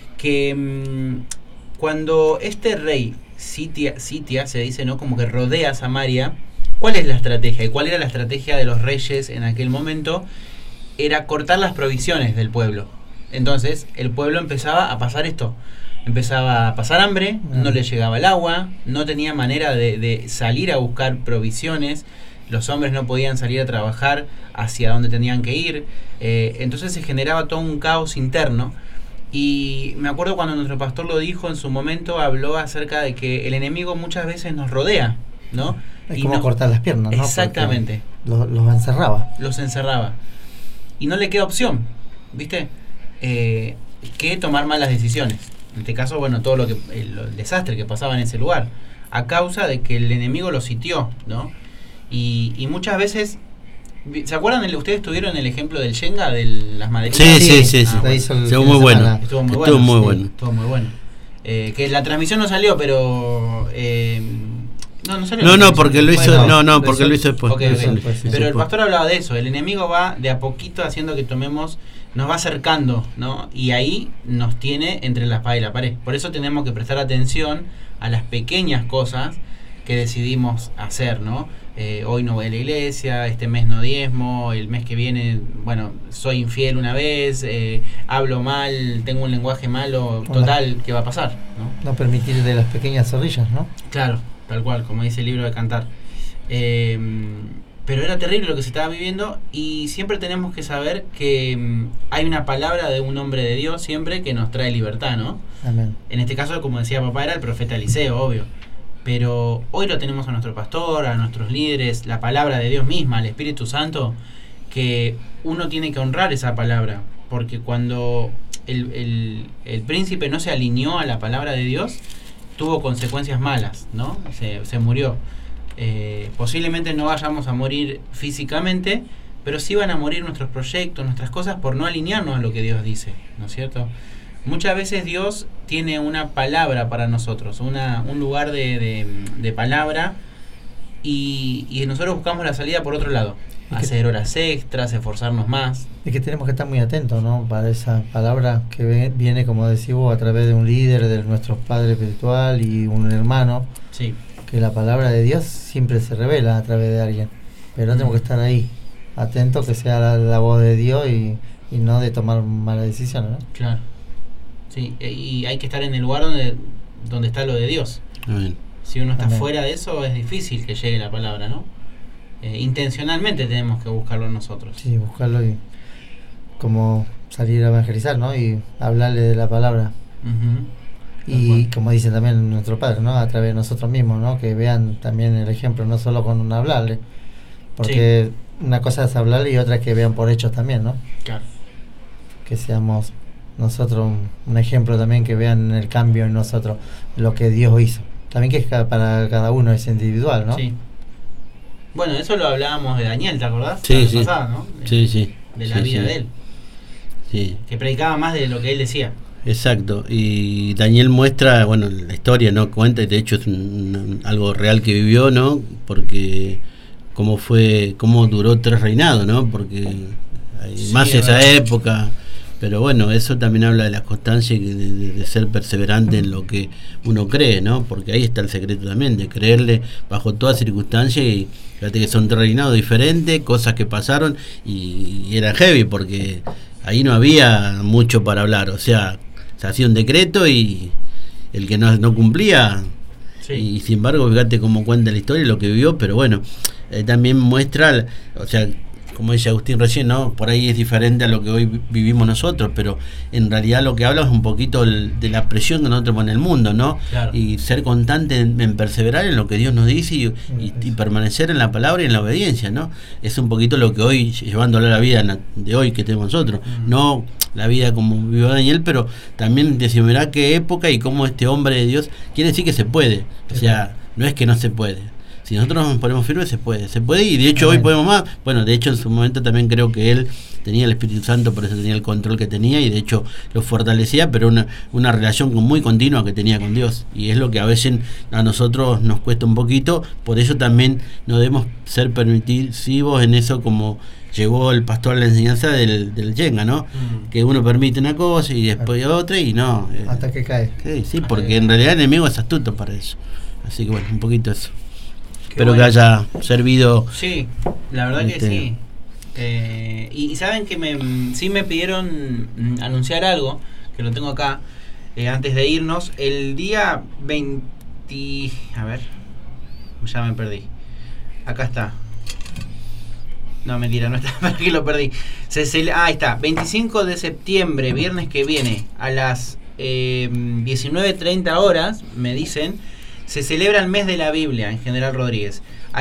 que cuando este rey sitia, se dice, ¿no?, como que rodea Samaria, ¿cuál es la estrategia? ¿Y cuál era la estrategia de los reyes en aquel momento? Era cortar las provisiones del pueblo. Entonces el pueblo empezaba a pasar esto, empezaba a pasar hambre, no le llegaba el agua, no tenía manera de salir a buscar provisiones, los hombres no podían salir a trabajar hacia donde tenían que ir, entonces se generaba todo un caos interno. Y me acuerdo cuando nuestro pastor lo dijo en su momento, habló acerca de que el enemigo muchas veces nos rodea, ¿no? Es como cortar las piernas, ¿no? Exactamente. Los encerraba. Los encerraba. Y no le queda opción, ¿viste? Que tomar malas decisiones. En este caso, bueno, todo el desastre que pasaba en ese lugar, a causa de que el enemigo lo sitió, ¿no? Y muchas veces, ¿se acuerdan? Ustedes tuvieron el ejemplo del Shenga, de las maderitas. Sí. Estuvo muy bueno. Estuvo muy bueno. Que la transmisión no salió, pero no salió. No, porque lo hizo, porque lo hizo después. Okay. Pero el pastor hablaba de eso. El enemigo va de a poquito haciendo que tomemos, nos va acercando, ¿no? Y ahí nos tiene entre la espada y la pared. Por eso tenemos que prestar atención a las pequeñas cosas que decidimos hacer, ¿no? Hoy no voy a la iglesia, este mes no diezmo, el mes que viene, bueno, soy infiel una vez, hablo mal, tengo un lenguaje malo, total, ¿qué va a pasar? No permitir de las pequeñas zorrillas, ¿no? Claro, tal cual, como dice el libro de Cantar. Pero era terrible lo que se estaba viviendo, y siempre tenemos que saber que hay una palabra de un hombre de Dios siempre que nos trae libertad, ¿no? Amén. En este caso, como decía papá, era el profeta Eliseo, obvio. Pero hoy lo tenemos a nuestro pastor, a nuestros líderes, la palabra de Dios misma, el Espíritu Santo, que uno tiene que honrar esa palabra, porque cuando el príncipe no se alineó a la palabra de Dios, tuvo consecuencias malas, ¿no? Se murió. Posiblemente no vayamos a morir físicamente, pero sí van a morir nuestros proyectos, nuestras cosas, por no alinearnos a lo que Dios dice, ¿no es cierto? Muchas veces Dios tiene una palabra para nosotros, un lugar de palabra, y nosotros buscamos la salida por otro lado. Hacer horas extras, esforzarnos más. Es que tenemos que estar muy atentos, ¿no? Para esa palabra que viene, como decís vos, a través de un líder, de nuestro padre espiritual y un hermano. Sí. Que la palabra de Dios siempre se revela a través de alguien. Pero tenemos que estar ahí, atentos, que sea la voz de Dios y no de tomar malas decisiones, ¿no? Claro. Sí, y hay que estar en el lugar donde está lo de Dios. Amén. Si uno está Amén. fuera de eso, es difícil que llegue la palabra, ¿no? Intencionalmente tenemos que buscarlo nosotros. Sí, buscarlo y como salir a evangelizar, ¿no? Y hablarle de la palabra. Y como dicen también nuestros padres, ¿no? A través de nosotros mismos, ¿no? Que vean también el ejemplo, no solo con hablarle. Porque una cosa es hablarle y otra es que vean por hechos también, ¿no? Claro. Que seamos nosotros un ejemplo también, que vean el cambio en nosotros, lo que Dios hizo. También que para cada uno es individual, ¿no? Sí. Bueno, eso lo hablábamos de Daniel, ¿te acordás? Sí, sí. Pasada, ¿no? Sí. De la vida de él. Sí. Que predicaba más de lo que él decía. Exacto. Y Daniel muestra, bueno, la historia, ¿no? Cuenta, y de hecho es algo real que vivió, ¿no? Porque cómo duró 3 reinados, ¿no? Porque más esa época. Pero bueno, eso también habla de la constancia y de ser perseverante en lo que uno cree, ¿no? Porque ahí está el secreto también, de creerle bajo toda circunstancia. Y fíjate que son 3 reinados diferentes, cosas que pasaron, y era heavy, porque ahí no había mucho para hablar. O sea, se hacía un decreto y el que no cumplía. Sí. Y sin embargo, fíjate cómo cuenta la historia y lo que vivió. Pero bueno, también muestra, o sea, como dice Agustín recién, ¿no? Por ahí es diferente a lo que hoy vivimos nosotros, pero en realidad lo que habla es un poquito de la presión que nosotros ponemos en el mundo, ¿no? Claro. Y ser constante en perseverar en lo que Dios nos dice y permanecer en la palabra y en la obediencia, ¿no? Es un poquito lo que hoy, llevándolo a la vida de hoy que tenemos nosotros, no la vida como vivió Daniel, pero también decimos, mirá qué época y cómo este hombre de Dios quiere decir que se puede, o sea, no es que no se puede. Si nosotros nos ponemos firmes, se puede, y de hecho hoy podemos más. Bueno, de hecho en su momento también creo que él tenía el Espíritu Santo, por eso tenía el control que tenía, y de hecho lo fortalecía, pero una relación muy continua que tenía con Dios, y es lo que a veces a nosotros nos cuesta un poquito. Por eso también no debemos ser permisivos en eso, como llegó el pastor a la enseñanza del Yenga, ¿no? Que uno permite una cosa y después otra, y no. Hasta que cae. Sí, porque en realidad el enemigo es astuto para eso. Así que bueno, un poquito eso. Espero bueno que haya servido. Sí, la verdad que sí. Y saben que sí me pidieron anunciar algo, que lo tengo acá, antes de irnos. El día 20... A ver, ya me perdí. Acá está. No, mentira, no está, para que lo perdí. Ahí está, 25 de septiembre, viernes que viene, a las 19:30 horas, me dicen, se celebra el mes de la Biblia en General Rodríguez.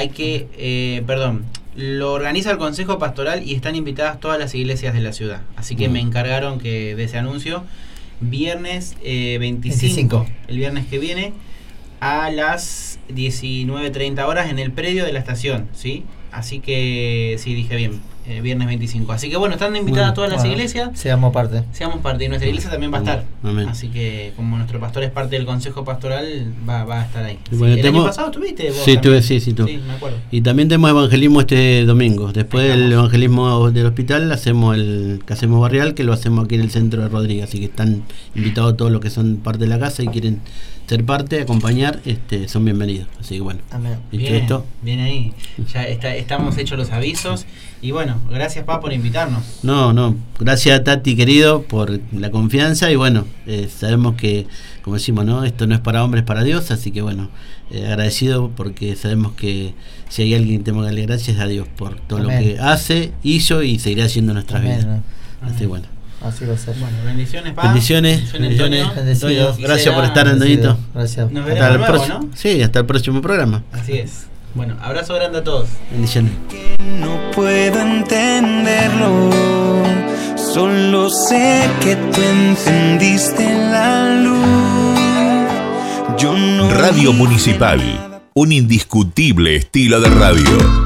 Lo organiza el Consejo Pastoral y están invitadas todas las iglesias de la ciudad. Así que me encargaron de ese anuncio. Viernes 25, el viernes que viene, a las 19:30 horas en el predio de la estación, ¿sí? Así que, sí, dije bien, viernes 25. Así que bueno, están invitadas todas las iglesias. Seamos parte. Y nuestra iglesia también va a estar. Amén. Así que, como nuestro pastor es parte del Consejo Pastoral, va a estar ahí. Bueno, ¿El año pasado estuviste vos? Sí, tuve. Sí, me acuerdo. Y también tenemos evangelismo este domingo. Después del evangelismo del hospital, hacemos el que hacemos barrial, que lo hacemos aquí en el centro de Rodríguez. Así que están invitados todos los que son parte de la casa y quieren ser parte, acompañar, son bienvenidos. Así que bueno, bien, esto, bien ahí. Ya estamos hechos los avisos. Y bueno, gracias Pa por invitarnos. No, gracias Tati querido por la confianza. Y bueno, sabemos que, como decimos, no, esto no es para hombres, para Dios. Así que bueno, agradecido, porque sabemos que si hay alguien que tenemos que darle gracias a Dios por todo lo que hizo y seguirá haciendo en nuestras vidas. Así que bueno. Así va a ser. Bueno, bendiciones, Pa. Bendiciones. Bendecidos. Gracias por estar, Antonito. Gracias. Nos veremos de nuevo, ¿no? Sí, hasta el próximo programa. Así es. Bueno, abrazo grande a todos. Bendiciones. No puedo entenderlo, solo sé que tú encendiste la luz. Yo Radio Municipal, un indiscutible estilo de radio.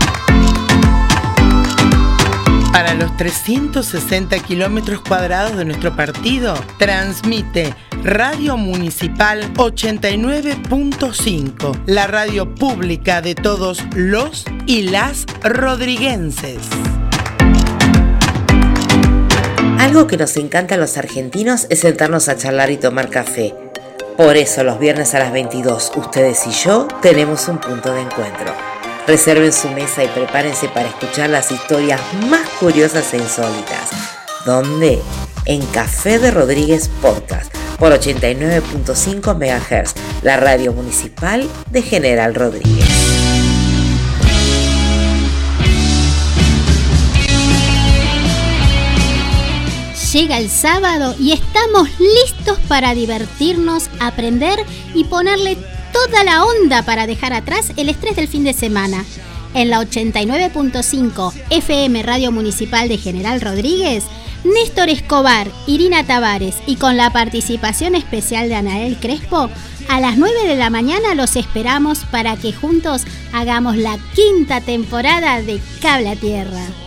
Para los 360 kilómetros cuadrados de nuestro partido, transmite Radio Municipal 89.5, la radio pública de todos los y las rodriguenses. Algo que nos encanta a los argentinos es sentarnos a charlar y tomar café. Por eso los viernes a las 22, ustedes y yo tenemos un punto de encuentro. Reserven su mesa y prepárense para escuchar las historias más curiosas e insólitas. ¿Dónde? En Café de Rodríguez Podcast, por 89.5 MHz, la radio municipal de General Rodríguez. Llega el sábado y estamos listos para divertirnos, aprender y ponerle toda la onda para dejar atrás el estrés del fin de semana. En la 89.5 FM Radio Municipal de General Rodríguez, Néstor Escobar, Irina Tavares y con la participación especial de Anael Crespo, a las 9 de la mañana los esperamos para que juntos hagamos la 5ª temporada de Cable a Tierra.